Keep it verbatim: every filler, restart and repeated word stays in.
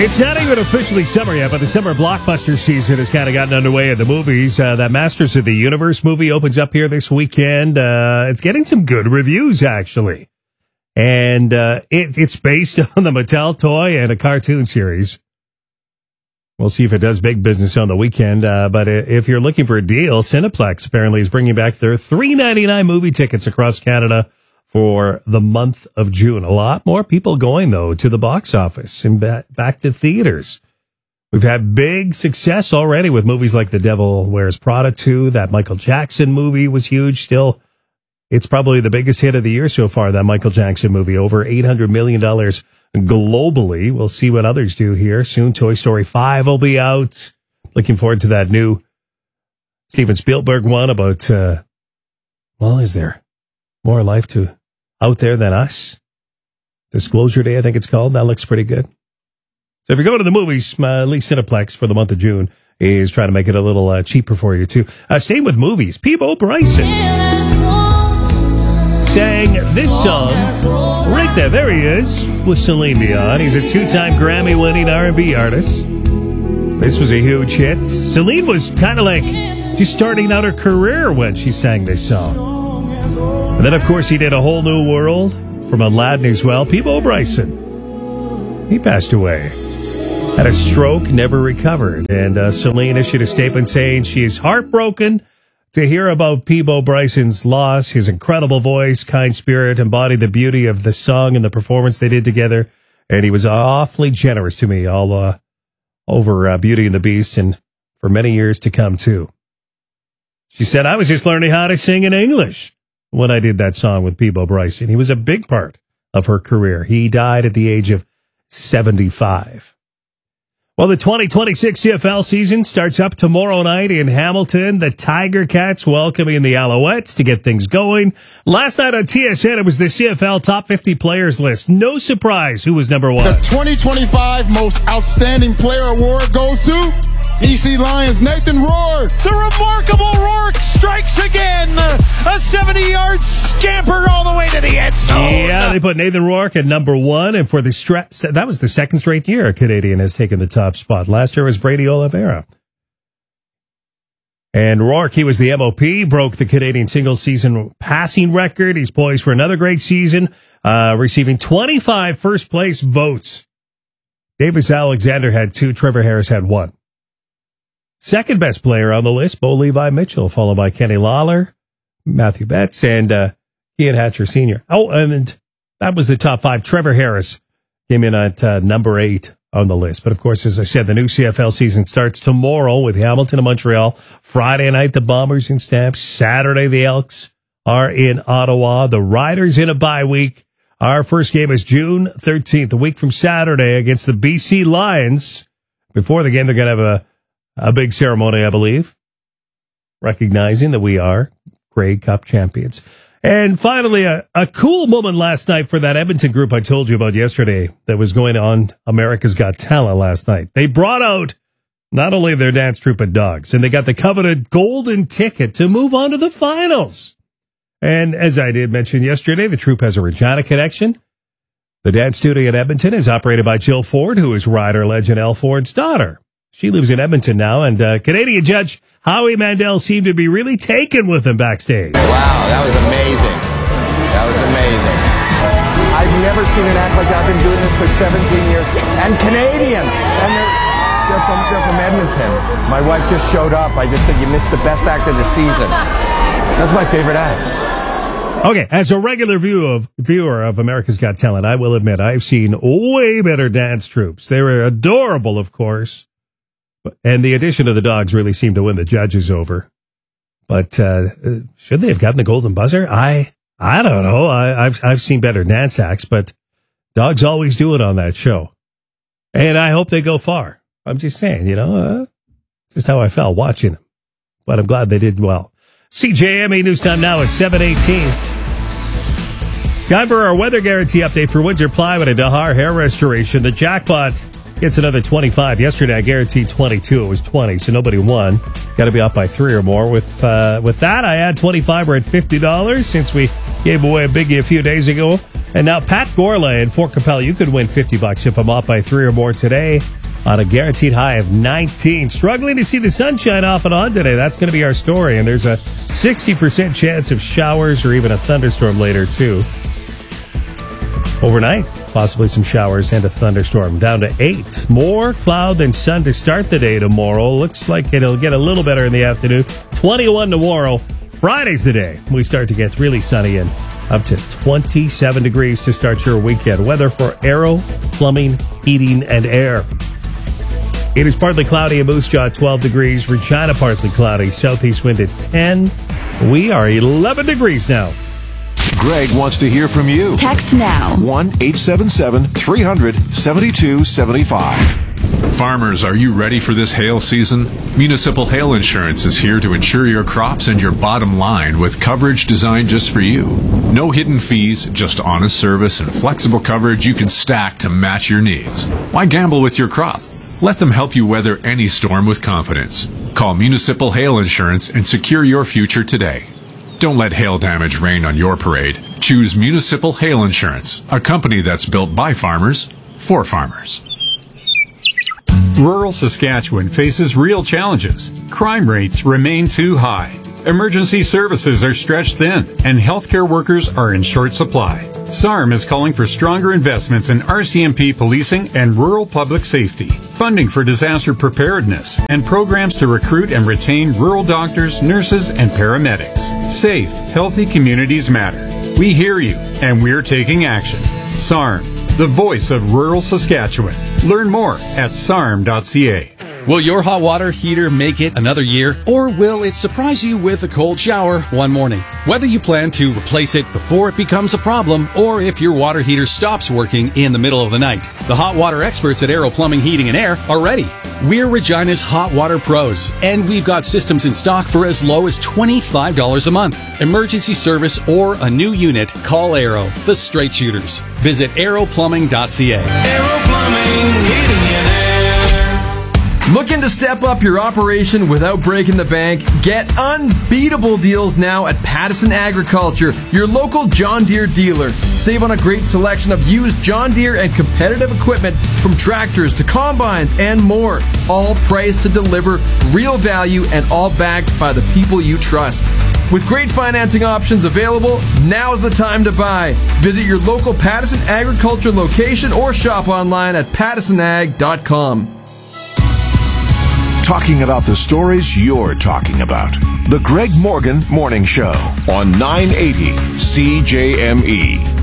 It's not even officially summer yet, but the summer blockbuster season has kind of gotten underway in the movies. Uh, that Masters of the Universe movie opens up here this weekend. Uh, it's getting some good reviews, actually. And uh, it, it's based on the Mattel toy and a cartoon series. We'll see if it does big business on the weekend. Uh, but if you're looking for a deal, Cineplex apparently is bringing back their three ninety-nine movie tickets across Canada for the month of June. A lot more people going, though, to the box office and back to theaters. We've had big success already with movies like The Devil Wears Prada two. That Michael Jackson movie was huge. Still, it's probably the biggest hit of the year so far, that Michael Jackson movie. Over eight hundred million dollars globally. We'll see what others do here. Soon, Toy Story five will be out. Looking forward to that new Steven Spielberg one about, uh, well, is there more life to out there than us? Disclosure Day, I think it's called. That looks pretty good. So if you're going to the movies, uh, at least Cineplex for the month of June is trying to make it a little uh, cheaper for you, too. Uh, staying with movies, Peabo Bryson sang this song right there. There he is with Celine Dion. He's a two-time Grammy-winning R and B artist. This was a huge hit. Celine was kind of like just starting out her career when she sang this song. And then, of course, he did A Whole New World from Aladdin as well. Peabo Bryson, he passed away. Had a stroke, never recovered. And uh, Celine issued a statement saying she is heartbroken to hear about Peabo Bryson's loss. His incredible voice, kind spirit, embodied the beauty of the song and the performance they did together. And he was awfully generous to me all uh, over uh, Beauty and the Beast and for many years to come, too. She said, I was just learning how to sing in English when I did that song with Peabo Bryson. He was a big part of her career. He died at the age of seventy-five. Well, the twenty twenty-six C F L season starts up tomorrow night in Hamilton. The Tiger Cats welcoming the Alouettes to get things going. Last night on T S N, it was the C F L top fifty players list. No surprise who was number one. The twenty twenty-five Most Outstanding Player Award goes to B C Lions' Nathan Rourke. The remarkable Rourke strikes again. A seventy-yard scamper all the way to the end zone. Yeah, they put Nathan Rourke at number one, and for the stra- that was the second straight year a Canadian has taken the top spot. Last year was Brady Oliveira. And Rourke, he was the M O P, broke the Canadian single-season passing record. He's poised for another great season, uh, receiving twenty-five first-place votes. Davis Alexander had two. Trevor Harris had one. Second best player on the list, Bo Levi Mitchell, followed by Kenny Lawler, Matthew Betts, and uh, Ian Hatcher Senior Oh, and that was the top five. Trevor Harris came in at uh, number eight on the list. But, of course, as I said, the new C F L season starts tomorrow with Hamilton and Montreal. Friday night, the Bombers in Stamps. Saturday, the Elks are in Ottawa. The Riders in a bye week. Our first game is June thirteenth, a week from Saturday, against the B C Lions. Before the game, they're going to have a A big ceremony, I believe, recognizing that we are Grey Cup champions. And finally, a, a cool moment last night for that Edmonton group I told you about yesterday that was going on America's Got Talent last night. They brought out not only their dance troupe but dogs, and they got the coveted golden ticket to move on to the finals. And as I did mention yesterday, the troupe has a Regina connection. The dance studio in Edmonton is operated by Jill Ford, who is rider legend Elle Ford's daughter. She lives in Edmonton now, and uh, Canadian judge Howie Mandel seemed to be really taken with him backstage. Wow, that was amazing. That was amazing. I've never seen an act like that. I've been doing this for seventeen years. And Canadian. And they're, they're, from, they're from Edmonton. My wife just showed up. I just said, you missed the best act of the season. That's my favorite act. Okay, as a regular view of, viewer of America's Got Talent, I will admit I've seen way better dance troupes. They were adorable, of course. And the addition of the dogs really seemed to win the judges over. But uh, should they have gotten the golden buzzer? I I don't know. I, I've I've seen better dance acts, but dogs always do it on that show. And I hope they go far. I'm just saying, you know, uh, just how I felt watching them. But I'm glad they did well. C J M A News Time now is seven eighteen. Time for our weather guarantee update for Windsor Plywood and Dahar Hair Restoration. The jackpot gets another twenty-five. Yesterday, I guaranteed twenty-two. It was twenty, so nobody won. Got to be up by three or more. With uh, with that, I add twenty-five. We're at fifty dollars since we gave away a biggie a few days ago. And now Pat Gorla in Fort Capel, you could win fifty bucks if I'm up by three or more today on a guaranteed high of nineteen. Struggling to see the sunshine off and on today. That's going to be our story. And there's a sixty percent chance of showers or even a thunderstorm later, too. Overnight, possibly some showers and a thunderstorm. Down to eight. More cloud than sun to start the day tomorrow. Looks like it'll get a little better in the afternoon. twenty-one tomorrow. Friday's the day we start to get really sunny and up to twenty-seven degrees to start your weekend. Weather for Aero Plumbing, Heating, and Air. It is partly cloudy in Moose Jaw, twelve degrees. Regina, partly cloudy. Southeast wind at ten. We are eleven degrees now. Greg wants to hear from you. Text now. one eight seven seven, three hundred, seventy-two seventy-five. Farmers, are you ready for this hail season? Municipal Hail Insurance is here to insure your crops and your bottom line with coverage designed just for you. No hidden fees, just honest service and flexible coverage you can stack to match your needs. Why gamble with your crop? Let them help you weather any storm with confidence. Call Municipal Hail Insurance and secure your future today. Don't let hail damage rain on your parade. Choose Municipal Hail Insurance, a company that's built by farmers, for farmers. Rural Saskatchewan faces real challenges. Crime rates remain too high. Emergency services are stretched thin, and healthcare workers are in short supply. S A R M is calling for stronger investments in R C M P policing and rural public safety, funding for disaster preparedness, and programs to recruit and retain rural doctors, nurses, and paramedics. Safe, healthy communities matter. We hear you, and we're taking action. S A R M, the voice of rural Saskatchewan. Learn more at sarm dot c a. Will your hot water heater make it another year, or will it surprise you with a cold shower one morning? Whether you plan to replace it before it becomes a problem, or if your water heater stops working in the middle of the night, the hot water experts at Aero Plumbing, Heating, and Air are ready. We're Regina's hot water pros, and we've got systems in stock for as low as twenty-five dollars a month. Emergency service or a new unit, call Aero, the straight shooters. Visit aero plumbing dot c a. Aero Plumbing, Heating, and Air. Looking to step up your operation without breaking the bank? Get unbeatable deals now at Pattison Agriculture, your local John Deere dealer. Save on a great selection of used John Deere and competitive equipment from tractors to combines and more. All priced to deliver real value and all backed by the people you trust. With great financing options available, now's the time to buy. Visit your local Pattison Agriculture location or shop online at pattison ag dot com. Talking about the stories you're talking about. The Greg Morgan Morning Show on nine eighty C J M E.